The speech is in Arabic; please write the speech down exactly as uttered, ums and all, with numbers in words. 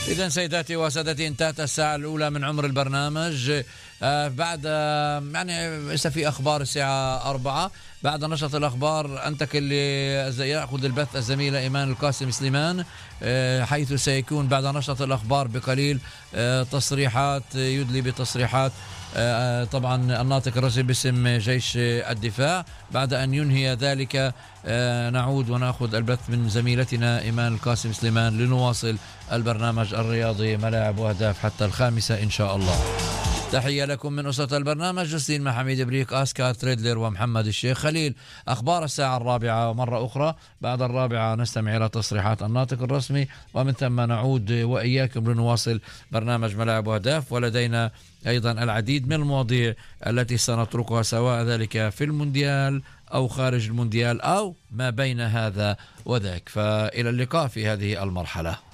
إذن سيداتي وسادتي انتهت الساعة الأولى من عمر البرنامج. آه بعد آه يعني لسه في أخبار الساعة أربعة. بعد نشرة الأخبار أنتقل يأخذ البث الزميلة إيمان القاسم سليمان، آه حيث سيكون بعد نشرة الأخبار بقليل آه تصريحات يدلي بتصريحات آه طبعا الناطق الرسمي باسم جيش الدفاع. بعد أن ينهي ذلك آه نعود ونأخذ البث من زميلتنا إيمان القاسم سليمان لنواصل البرنامج الرياضي ملاعب وأهداف حتى الخامسة إن شاء الله. تحية لكم من أسرة البرنامج جسلين محمد بريك، أسكار تريدلر ومحمد الشيخ خليل. أخبار الساعة الرابعة مرة أخرى. بعد الرابعة نستمع إلى تصريحات الناطق الرسمي، ومن ثم نعود وإياكم لنواصل برنامج ملاعب وأهداف. ولدينا أيضا العديد من المواضيع التي سنتركها سواء ذلك في المونديال أو خارج المونديال أو ما بين هذا وذاك. فإلى اللقاء في هذه المرحلة.